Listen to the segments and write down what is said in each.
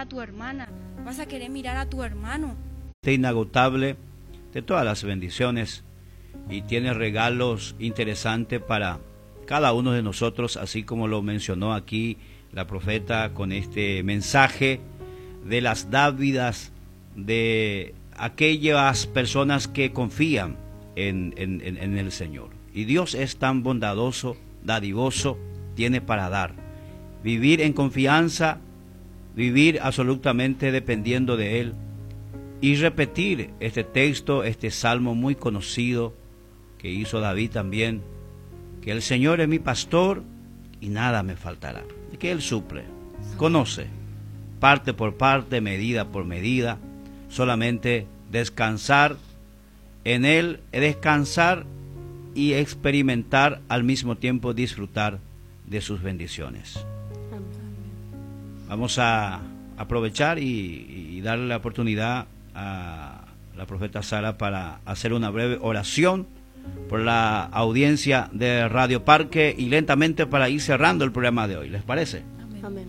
a tu hermana, vas a querer mirar a tu hermano. Inagotable de todas las bendiciones y tiene regalos interesantes para cada uno de nosotros, así como lo mencionó aquí la profeta con este mensaje de las dávidas de aquellas personas que confían en el Señor. Y Dios es tan bondadoso, dadivoso, tiene para dar. Vivir en confianza, vivir absolutamente dependiendo de Él y repetir este texto, este salmo muy conocido que hizo David también, que el Señor es mi pastor y nada me faltará, y que Él suple, conoce, parte por parte, medida por medida, solamente descansar en Él, descansar y experimentar al mismo tiempo disfrutar de sus bendiciones. Vamos a aprovechar y darle la oportunidad a la profeta Sara para hacer una breve oración por la audiencia de Radio Parque y lentamente para ir cerrando el programa de hoy. ¿Les parece? Amén. Amén.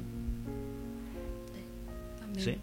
¿Sí?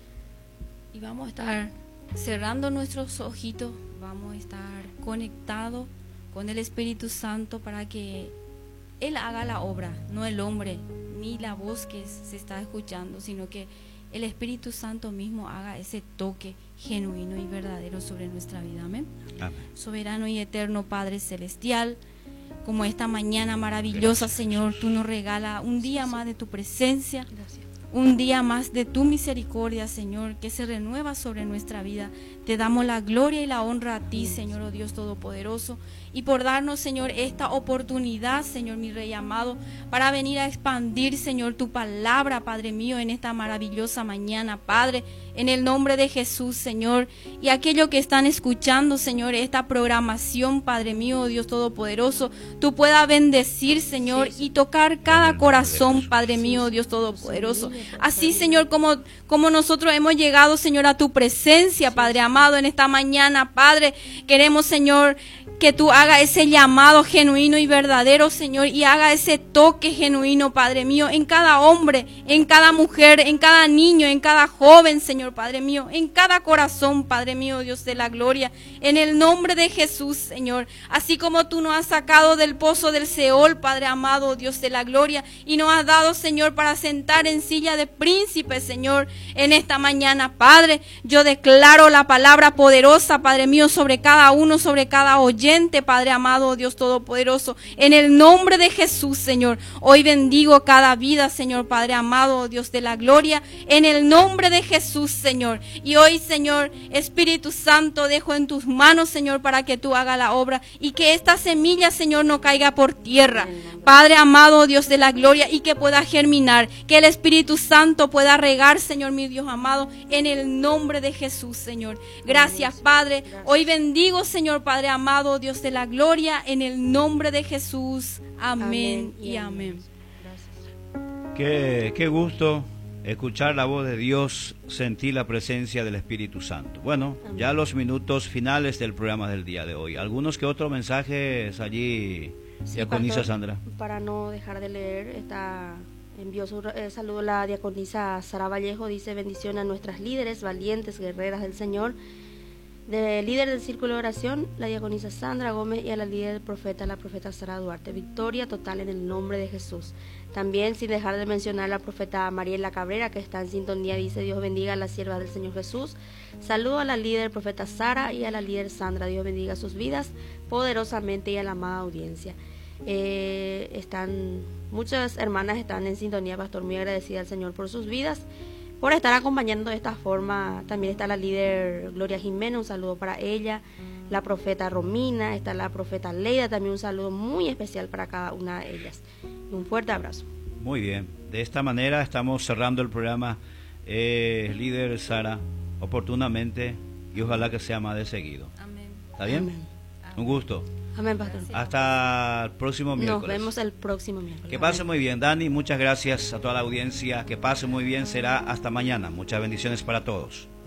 Y vamos a estar cerrando nuestros ojitos, vamos a estar conectados con el Espíritu Santo para que Él haga la obra, no el hombre, ni la voz que se está escuchando, sino que el Espíritu Santo mismo haga ese toque genuino y verdadero sobre nuestra vida. Amén. Amén. Soberano y eterno Padre Celestial, como esta mañana maravillosa, gracias, Señor, tú nos regalas un día más de tu presencia, gracias, un día más de tu misericordia, Señor, que se renueva sobre nuestra vida. Te damos la gloria y la honra a ti, Señor, oh Dios Todopoderoso, y por darnos, Señor, esta oportunidad, Señor, mi Rey amado, para venir a expandir, Señor, tu palabra, Padre mío, en esta maravillosa mañana, Padre, en el nombre de Jesús, Señor, y aquellos que están escuchando, Señor, esta programación, Padre mío, oh Dios Todopoderoso, tú puedas bendecir, Señor, y tocar cada corazón, Padre mío, oh Dios Todopoderoso. Así, Señor, como nosotros hemos llegado, Señor, a tu presencia, Padre amado, en esta mañana, Padre, queremos, Señor, que tú hagas ese llamado genuino y verdadero, Señor, y haga ese toque genuino, Padre mío, en cada hombre, en cada mujer, en cada niño, en cada joven, Señor, Padre mío, en cada corazón, Padre mío, Dios de la gloria, en el nombre de Jesús, Señor, así como tú nos has sacado del pozo del Seol, Padre amado, Dios de la gloria, y nos has dado, Señor, para sentar en silla de príncipe, Señor, en esta mañana, Padre, yo declaro la palabra poderosa, Padre mío, sobre cada uno, sobre cada oyente, Padre amado, Dios Todopoderoso, en el nombre de Jesús, Señor. Hoy bendigo cada vida, Señor, Padre amado, Dios de la gloria, en el nombre de Jesús, Señor. Y hoy, Señor, Espíritu Santo, dejo en tus manos, Señor, para que tú hagas la obra y que esta semilla, Señor, no caiga por tierra, Padre amado, Dios de la gloria, y que pueda germinar, que el Espíritu Santo pueda regar, Señor, mi Dios amado, en el nombre de Jesús, Señor. Gracias, Padre. Hoy bendigo, Señor, Padre amado, Dios de la gloria, en el nombre de Jesús. Amén y amén. Qué gusto escuchar la voz de Dios, sentir la presencia del Espíritu Santo. Bueno, amén. Ya los minutos finales del programa del día de hoy. ¿Algunos que otros mensajes allí, sí, diaconisa Sandra? Para no dejar de leer, envió su saludo la diaconisa Sara Vallejo, dice: bendición a nuestras líderes, valientes, guerreras del Señor. De líder del círculo de oración, la diaconisa Sandra Gómez, y a la líder del profeta, la profeta Sara Duarte. Victoria total en el nombre de Jesús. También, sin dejar de mencionar a la profeta Mariela Cabrera, que está en sintonía, dice: Dios bendiga a las siervas del Señor Jesús. Saludo a la líder del profeta Sara y a la líder Sandra. Dios bendiga sus vidas poderosamente y a la amada audiencia. Muchas hermanas están en sintonía, pastor, muy agradecida al Señor por sus vidas, por estar acompañando de esta forma. También está la líder Gloria Jiménez, un saludo para ella, la profeta Romina, está la profeta Leida, también un saludo muy especial para cada una de ellas. Un fuerte abrazo. Muy bien, de esta manera estamos cerrando el programa, líder Sara, oportunamente, y ojalá que sea más de seguido. Amén. ¿Está bien? Amén. Un gusto. Amén, pastor. Hasta el próximo miércoles. Nos vemos el próximo miércoles. Que pase muy bien, Dani. Muchas gracias a toda la audiencia. Que pase muy bien. Será hasta mañana. Muchas bendiciones para todos.